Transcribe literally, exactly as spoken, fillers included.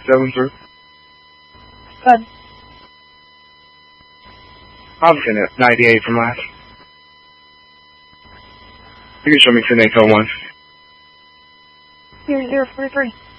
seven through? Good. I was in at ninety-eight from last. You can show me ten eight oh one. Zero zero four three.